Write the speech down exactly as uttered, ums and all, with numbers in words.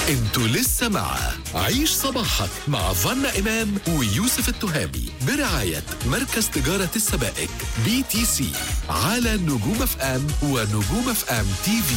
انتوا لسه مع عيش صباحك مع فانا إمام ويوسف التهامي برعاية مركز تجارة السبائك بي تي سي على نجوم اف ام ونجوم اف ام تي في.